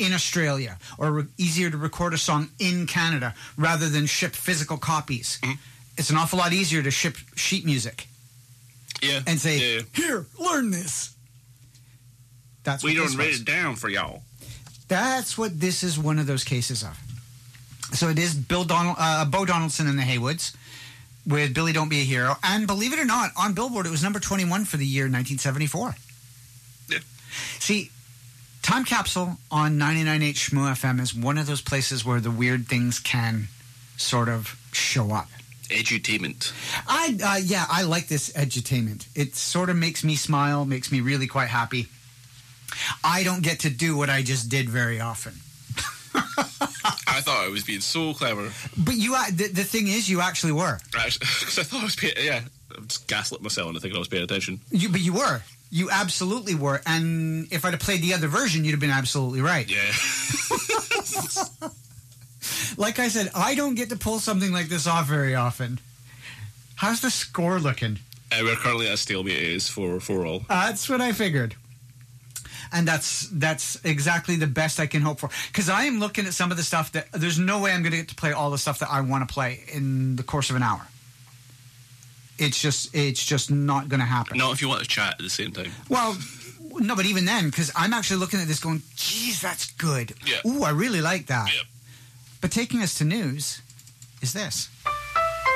in Australia, or easier to record a song in Canada rather than ship physical copies. Mm-hmm. It's an awful lot easier to ship sheet music. Yeah. And say, here, learn this. That's what we don't write it down for y'all. That's what this is one of those cases of. So it is Bo Donaldson and the Haywoods with Billy Don't Be a Hero. And believe it or not, on Billboard, it was number 21 for the year 1974. Yeah. See, Time Capsule on 99.8 Shmoo FM is one of those places where the weird things can sort of show up. Edutainment. I like this edutainment. It sort of makes me smile, makes me really quite happy. I don't get to do what I just did very often. I thought I was being so clever. But the thing is, you actually were. Because I thought I was paying, I'm just gaslit myself into thinking I was paying attention. But you were. You absolutely were. And if I'd have played the other version, you'd have been absolutely right. Yeah. Like I said, I don't get to pull something like this off very often. How's the score looking? We're currently at a stalemate. It is 4-4 all. That's what I figured. And that's exactly the best I can hope for. Because I am looking at some of the stuff that... There's no way I'm going to get to play all the stuff that I want to play in the course of an hour. It's just not going to happen. Not if you want to chat at the same time. Well, no, but even then, because I'm actually looking at this going, geez, that's good. Yeah. Ooh, I really like that. Yeah. But taking us to news is this.